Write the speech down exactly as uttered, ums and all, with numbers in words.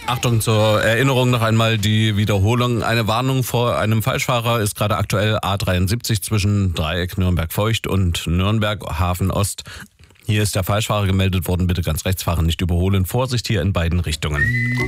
Achtung, zur Erinnerung noch einmal die Wiederholung. Eine Warnung vor einem Falschfahrer ist gerade aktuell A dreiundsiebzig zwischen Dreieck Nürnberg-Feucht und Nürnberg-Hafen-Ost. Hier ist der Falschfahrer gemeldet worden. Bitte ganz rechts fahren, nicht überholen. Vorsicht hier in beiden Richtungen.